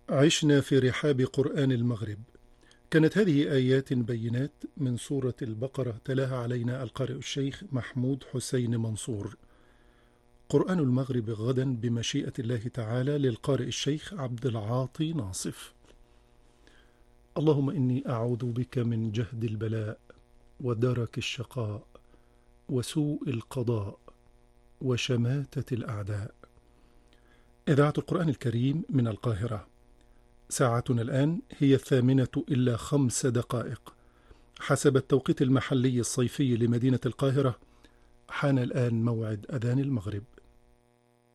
عشنا في رحاب قرآن المغرب. كانت هذه آيات بينات من سورة البقرة تلاها علينا القارئ الشيخ محمود حسين منصور. قرآن المغرب غدا بمشيئة الله تعالى للقارئ الشيخ عبد العاطي ناصف. اللهم إني أعوذ بك من جهد البلاء ودرك الشقاء وسوء القضاء وشماتة الأعداء. إذاعة القرآن الكريم من القاهرة. ساعتنا الآن هي 8:05 حسب التوقيت المحلي الصيفي لمدينة القاهرة. حان الآن موعد أذان المغرب.